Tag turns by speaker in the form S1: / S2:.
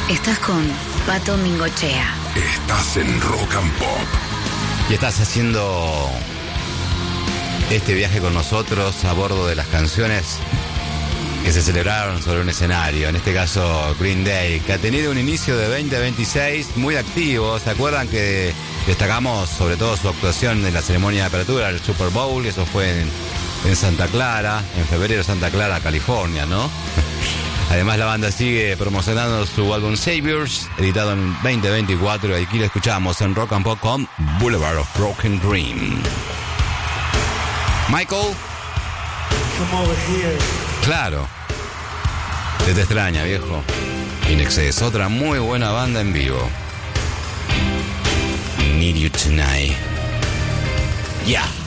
S1: Estás con Pato Mingochea.
S2: Estás en Rock and Pop.
S3: Y estás haciendo este viaje con nosotros a bordo de las canciones que se celebraron sobre un escenario. En este caso, Green Day, que ha tenido un inicio de 2026 muy activo. ¿Se acuerdan que destacamos sobre todo su actuación en la ceremonia de apertura del Super Bowl? Eso fue en Santa Clara, en febrero, Santa Clara, California, ¿no? Además, la banda sigue promocionando su álbum Saviors, editado en 2024. Y aquí lo escuchamos en Rock and Pop con Boulevard of Broken Dream. Michael.
S4: Come over here.
S3: Claro. Se te extraña, viejo. In Excess, otra muy buena banda en vivo. Need You Tonight. Yeah.